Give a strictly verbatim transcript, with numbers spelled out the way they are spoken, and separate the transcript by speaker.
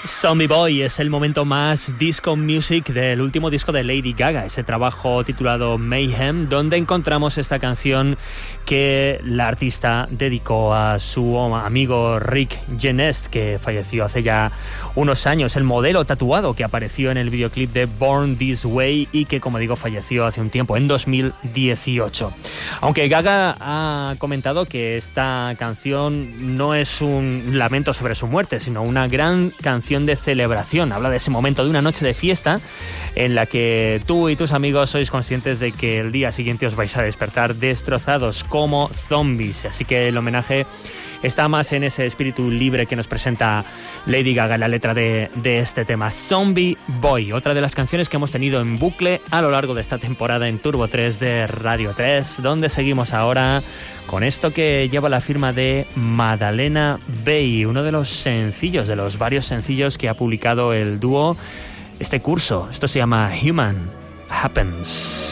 Speaker 1: Zombie Boy es el momento más disco music del último disco de Lady Gaga, ese trabajo titulado Mayhem, donde encontramos esta canción que la artista dedicó a su amigo Rick Genest, que falleció hace ya unos años, el modelo tatuado que apareció en el videoclip de Born This Way y que, como digo, falleció hace un tiempo, en dos mil dieciocho. Aunque Gaga ha comentado que esta canción no es un lamento sobre su muerte, sino una gran canción de celebración. Habla de ese momento de una noche de fiesta en la que tú y tus amigos sois conscientes de que el día siguiente os vais a despertar destrozados como zombies. Así que el homenaje está más en ese espíritu libre que nos presenta Lady Gaga en la letra de, de este tema. Zombie Boy, otra de las canciones que hemos tenido en bucle a lo largo de esta temporada en Turbo tres de Radio tres, donde seguimos ahora con esto que lleva la firma de Madalena Bay, uno de los sencillos, de los varios sencillos que ha publicado el dúo este curso. Esto se llama Human Happens.